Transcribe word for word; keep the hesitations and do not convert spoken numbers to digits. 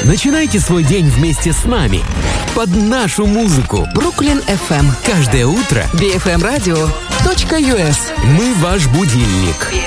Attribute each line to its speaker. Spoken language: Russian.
Speaker 1: Начинайте свой день вместе с нами. Под нашу музыку.
Speaker 2: Бруклин эф эм.
Speaker 1: Каждое утро.
Speaker 2: би эф эм радио точка ю эс.
Speaker 1: Мы ваш будильник.